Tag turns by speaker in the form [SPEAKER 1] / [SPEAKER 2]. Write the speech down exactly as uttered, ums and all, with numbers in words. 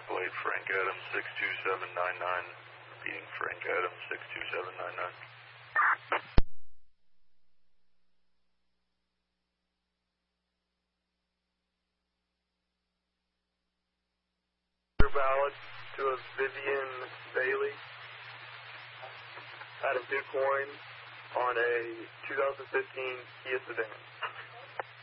[SPEAKER 1] Blade Frank Adams six two seven nine nine. Repeating Frank Adams six two seven nine nine.
[SPEAKER 2] Ballot to a Vivian Bailey at a DuPoint on a two thousand fifteen Kia sedan.